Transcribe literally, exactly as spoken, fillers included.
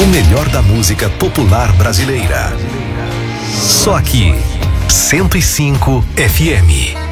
O melhor da música popular brasileira. Só aqui, cento e cinco F M.